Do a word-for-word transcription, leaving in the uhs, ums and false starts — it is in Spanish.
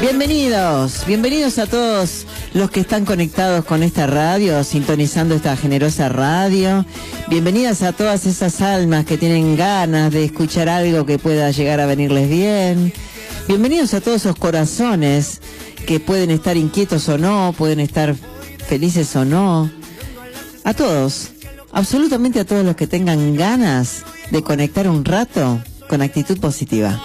Bienvenidos, bienvenidos a todos los que están conectados con esta radio, sintonizando esta generosa radio. Bienvenidas a todas esas almas que tienen ganas de escuchar algo que pueda llegar a venirles bien. Bienvenidos a todos esos corazones que pueden estar inquietos o no, pueden estar felices o no. A todos, absolutamente a todos los que tengan ganas de conectar un rato con actitud positiva.